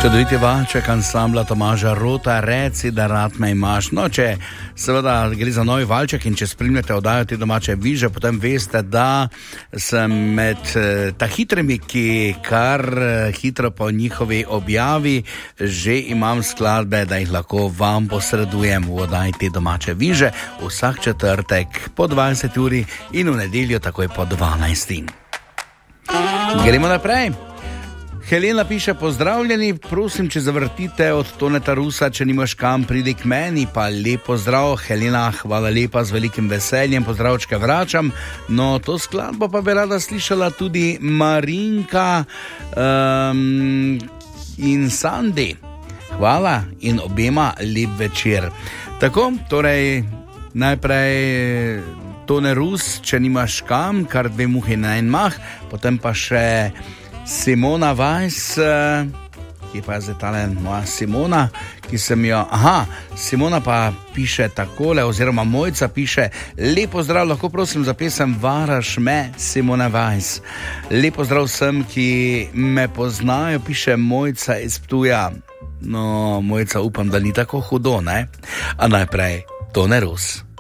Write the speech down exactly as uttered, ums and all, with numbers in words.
Čudoviti valček ansambla Tomaža Rota, Reci, da rad me imaš. No, če seveda gre za novi valček in če spremljate oddajo Te domače viže, potem veste, da sem med eh, ta hitrimi, ki kar eh, hitro po njihovi objavi že imam skladbe, da jih lahko vam posredujem v oddaji Te domače viže vsak četrtek po dvajseti uri in v nedeljo takoj po dvanajsti. Gremo naprej. Helena piše: pozdravljeni, prosim, če zavrtite od Toneta Rusa, če nimaš kam, pridi k meni, pa lepo zdrav. Helena, hvala lepa, z velikim veseljem, pozdravčke vračam. No, to skladbo pa bi rada slišala tudi Marinka um, in Sandi. Hvala in obema lep večer. Tako, torej, najprej Tone Rus, če nimaš kam, kar dve muhi na en mah, potem pa še Simona Weiss, ki pa je zdaj tale moja Simona, ki sem jo, aha, Simona pa piše takole, oziroma Mojca piše: lepo zdrav, lahko prosim za pesem Varaš me, Simona Weiss. Lepo zdrav vsem, ki me poznajo, piše Mojca iz Ptuja. No, Mojca, upam, da ni tako hudo, ne? A najprej Tone Rus.